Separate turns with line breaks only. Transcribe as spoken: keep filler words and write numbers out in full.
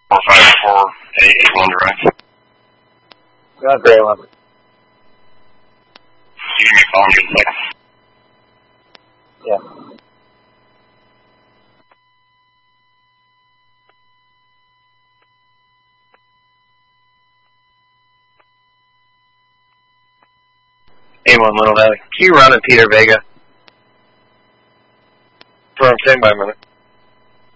four five four eight eight one direct.
Got Gray eleven.
You give me a call in just a second.
Yeah. A one Little Valley. Can you run at Peter Vega? For I'm standing by a minute.